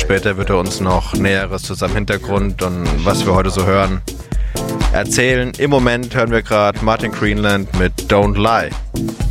später wird er uns noch Näheres zu seinem Hintergrund und was wir heute so hören erzählen. Im Moment hören wir gerade Martin Greenland mit Don't Lie.